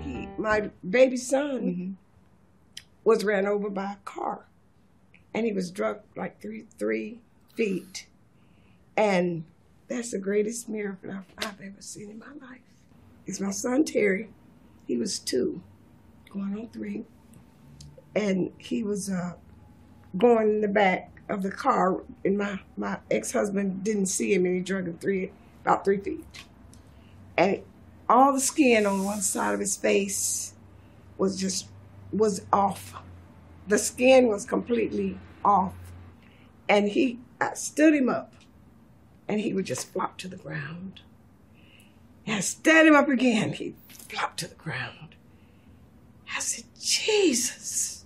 my baby son was ran over by a car. And he was drugged like 3 feet. And that's the greatest miracle I've ever seen in my life. It's my son, Terry. He was 2, going on 3. And he was going in the back of the car, and my ex-husband didn't see him, and he drugged him about 3 feet. And all the skin on one side of his face was off. The skin was completely off. And I stood him up, and he would just flop to the ground. And I stood him up again, he flopped to the ground. I said, Jesus,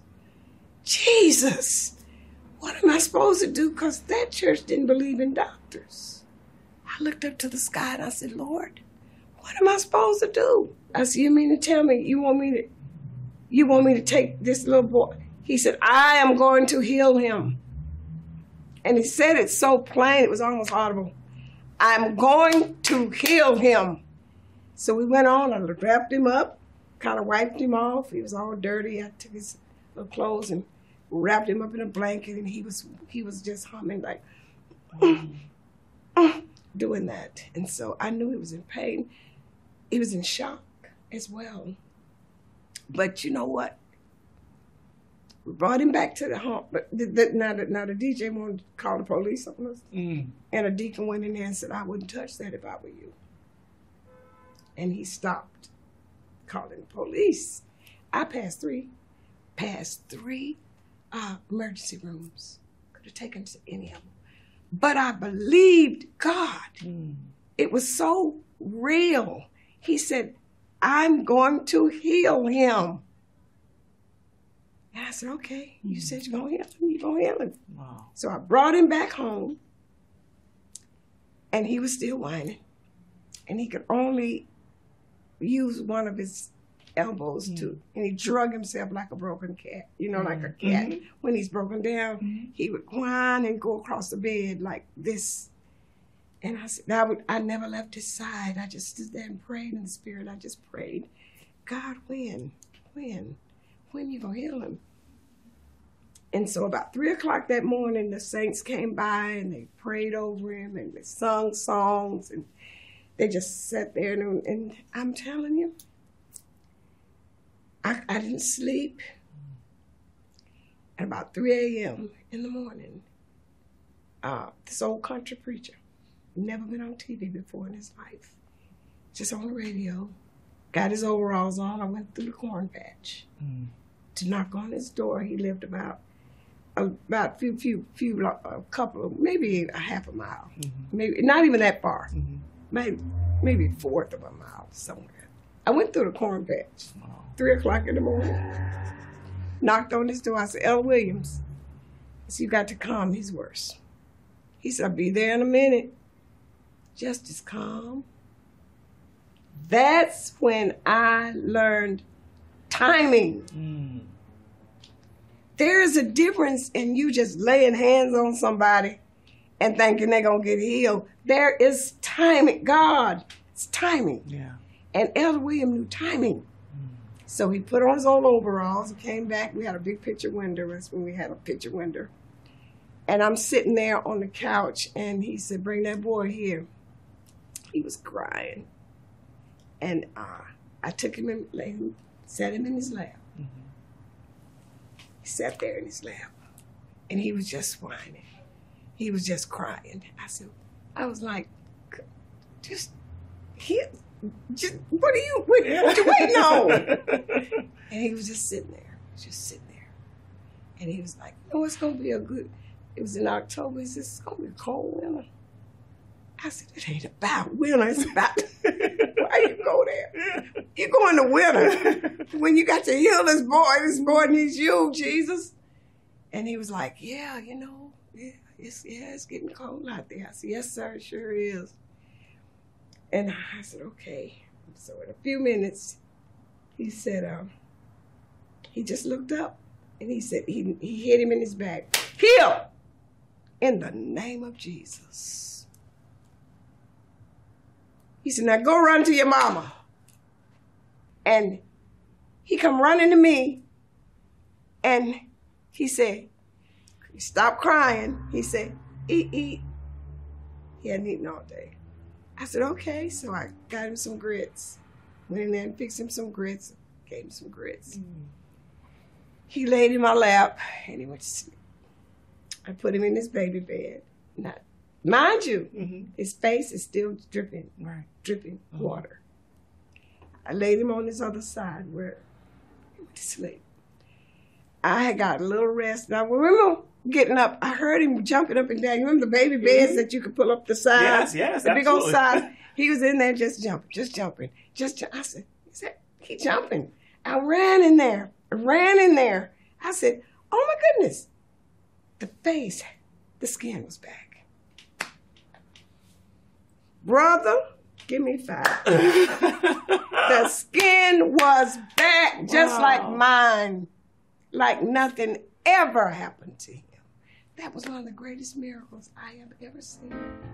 what am I supposed to do? Because that church didn't believe in doctors. I looked up to the sky and I said, Lord, what am I supposed to do? I said, you mean to tell me you want me to take this little boy? He said, I am going to heal him. And he said it so plain, it was almost audible. I'm going to heal him. So we went on, I wrapped him up, kind of wiped him off. He was all dirty. I took his little clothes and wrapped him up in a blanket, and he was just humming like, doing that. And so I knew he was in pain. He was in shock as well. But you know what? We brought him back to the home. But now the DJ wanted to call the police on us. And a deacon went in there and said, I wouldn't touch that if I were you. And he stopped calling the police. I passed three emergency rooms. Could have taken to any of them. But I believed God. It was so real. He said, I'm going to heal him. And I said, okay, you said you're going to heal him. You're going to heal him. Wow. So I brought him back home, and he was still whining. And he could only use one of his elbows and he drug himself like a broken cat, like a cat. When he's broken down, he would whine and go across the bed like this. And I said, I never left his side. I just stood there and prayed in the spirit. I just prayed, God, when you gonna heal him? And so about 3 o'clock that morning, the saints came by and they prayed over him and they sung songs and they just sat there and I'm telling you, I didn't sleep. At about 3 a.m. in the morning, this old country preacher, never been on TV before in his life, just on the radio, got his overalls on. I went through the corn patch to knock on his door. He lived about a couple of, maybe a half a mile, maybe not even that far, maybe a fourth of a mile somewhere. I went through the corn patch. 3 o'clock in the morning. Knocked on his door. I said, L. Williams. I said, you got to come. He's worse. He said, I'll be there in a minute. Just as calm. That's when I learned timing. There is a difference in you just laying hands on somebody and thinking they're going to get healed. There is timing. God, it's timing. Yeah. And Elder William knew timing. So he put on his old overalls and came back. We had a big picture window. That's when we had a picture window. And I'm sitting there on the couch, and he said, bring that boy here. He was crying. And I took him and sat him in his lap. He sat there in his lap, and he was just whining. He was just crying. I was like, what are you waiting on? And he was just sitting there. And he was like, it's going to be it was in October. He said, it's going to be a cold winter. I said, it ain't about winter. It's about, why you go there? You go in the winter. When you got to heal this boy needs you, Jesus. And he was like, it's getting cold out there. I said, yes, sir, it sure is. And I said, okay. So in a few minutes, he said, he just looked up and he said, he hit him in his back. Heal! In the name of Jesus. He said, now go run to your mama. And He come running to me, and he said, "Stop crying." He said, "Eat." He hadn't eaten all day. I said, "Okay." So I got him some grits. Went in there and fixed him some grits. Gave him some grits. He laid in my lap, and he went to sleep. I put him in his baby bed. Now, mind you, his face is still dripping water. I laid him on his other side where he went to sleep. I had got a little rest. Now, remember getting up, I heard him jumping up and down. You remember the baby beds that you could pull up the sides? Yes, the big old sides. He was in there just jumping. I said, he jumping. I ran in there. I said, "Oh my goodness." The face, the skin was back. Brother, give me 5. The skin was back just like mine. Like nothing ever happened to him. That was one of the greatest miracles I have ever seen.